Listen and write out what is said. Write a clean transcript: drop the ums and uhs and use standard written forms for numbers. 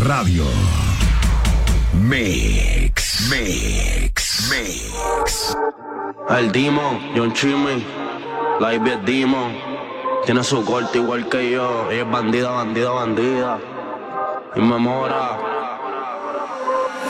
Radio. Mix. El Demon, John Chimmy, la Ivy es Demon. Tiene su corte igual que yo. Ella es bandida. Y me mora.